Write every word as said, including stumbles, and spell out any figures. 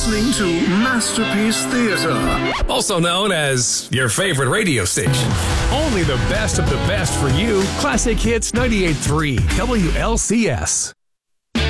listening to Masterpiece Theater, also known as your favorite radio station. Only the best of the best for you. Classic Hits ninety-eight point three W L C S.